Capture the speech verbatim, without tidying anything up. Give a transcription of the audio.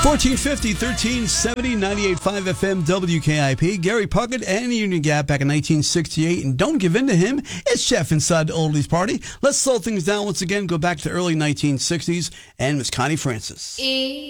fourteen fifty, thirteen seventy, ninety-eight point five F M, W K I P. Gary Puckett and Union Gap back in nineteen sixty-eight. And don't give in to him. It's Chef inside the Oldies Party. Let's slow things down once again. Go back to the early nineteen sixties and Miss Connie Francis. E-